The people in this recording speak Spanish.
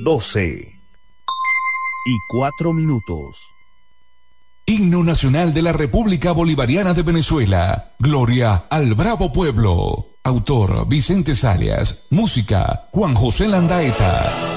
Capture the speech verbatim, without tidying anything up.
doce y cuatro minutos. Himno Nacional de la República Bolivariana de Venezuela. Gloria al bravo pueblo. Autor Vicente Salias. Música Juan José Landaeta.